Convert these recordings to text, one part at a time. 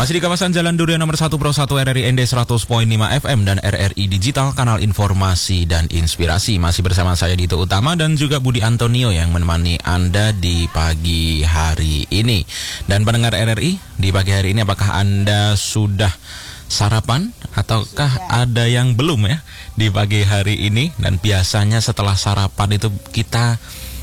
Masih di kawasan Jalan Durian nomor 1 Pro 1 RRI ND 100.5 FM dan RRI Digital, kanal informasi dan inspirasi. Masih bersama saya Dito Utama dan juga Budi Antonio yang menemani Anda di pagi hari ini. Dan pendengar RRI, di pagi hari ini apakah Anda sudah sarapan ataukah ada yang belum ya di pagi hari ini? Dan biasanya setelah sarapan itu kita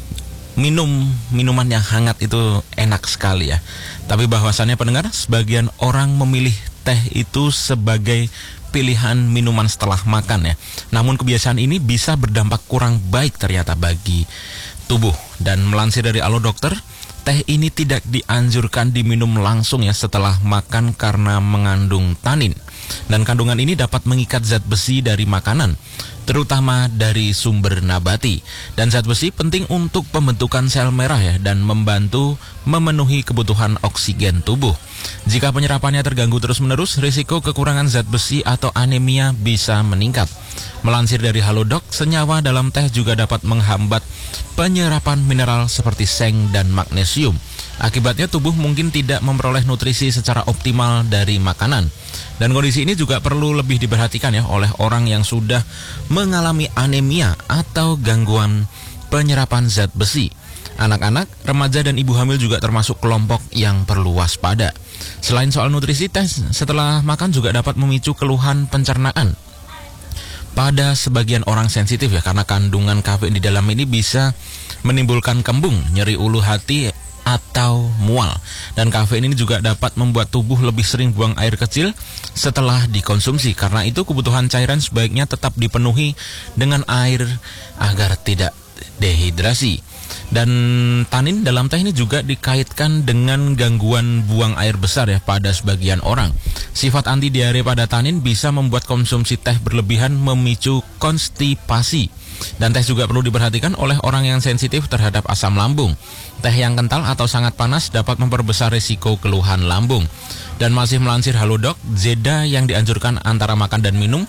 minuman yang hangat itu enak sekali ya. Tapi bahwasannya pendengar, sebagian orang memilih teh itu sebagai pilihan minuman setelah makan ya. Namun kebiasaan ini bisa berdampak kurang baik ternyata bagi tubuh. Dan melansir dari Alo Dokter, teh ini tidak dianjurkan diminum langsung ya setelah makan karena mengandung tanin. Dan kandungan ini dapat mengikat zat besi dari makanan, terutama dari sumber nabati. Dan zat besi penting untuk pembentukan sel merah ya, dan membantu memenuhi kebutuhan oksigen tubuh. Jika penyerapannya terganggu terus-menerus, risiko kekurangan zat besi atau anemia bisa meningkat. Melansir dari Halodoc, senyawa dalam teh juga dapat menghambat penyerapan mineral seperti seng dan magnesium. Akibatnya tubuh mungkin tidak memperoleh nutrisi secara optimal dari makanan. Dan kondisi ini juga perlu lebih diperhatikan ya oleh orang yang sudah mengalami anemia atau gangguan penyerapan zat besi. Anak-anak, remaja dan ibu hamil juga termasuk kelompok yang perlu waspada. Selain soal nutrisi, teh setelah makan juga dapat memicu keluhan pencernaan pada sebagian orang sensitif ya, karena kandungan kafein di dalam ini bisa menimbulkan kembung, nyeri ulu hati atau mual. Dan kafein ini juga dapat membuat tubuh lebih sering buang air kecil setelah dikonsumsi. Karena itu kebutuhan cairan sebaiknya tetap dipenuhi dengan air agar tidak dehidrasi. Dan tanin dalam teh ini juga dikaitkan dengan gangguan buang air besar ya pada sebagian orang. Sifat anti diare pada tanin bisa membuat konsumsi teh berlebihan memicu konstipasi. Dan teh juga perlu diperhatikan oleh orang yang sensitif terhadap asam lambung. Teh yang kental atau sangat panas dapat memperbesar risiko keluhan lambung. Dan masih melansir Halodoc, jeda yang dianjurkan antara makan dan minum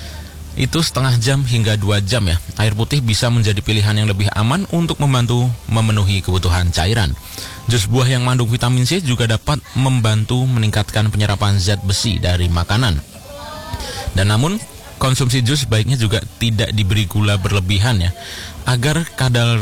itu setengah jam hingga 2 jam ya. Air putih bisa menjadi pilihan yang lebih aman untuk membantu memenuhi kebutuhan cairan. Jus buah yang mengandung vitamin C juga dapat membantu meningkatkan penyerapan zat besi dari makanan. Dan namun konsumsi jus sebaiknya juga tidak diberi gula berlebihan ya, agar kadar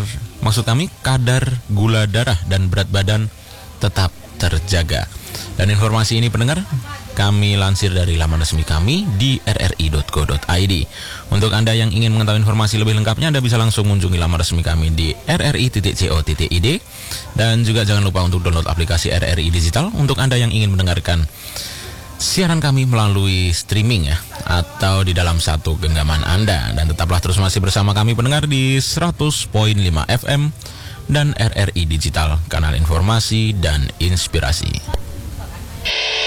gula darah dan berat badan tetap terjaga. Dan informasi ini pendengar, kami lansir dari laman resmi kami di rri.co.id. Untuk Anda yang ingin mengetahui informasi lebih lengkapnya, Anda bisa langsung mengunjungi laman resmi kami di rri.co.id. Dan juga jangan lupa untuk download aplikasi RRI Digital untuk Anda yang ingin mendengarkan siaran kami melalui streaming ya, atau di dalam satu genggaman Anda. Dan tetaplah terus masih bersama kami pendengar di 100.5 FM dan RRI Digital, kanal informasi dan inspirasi.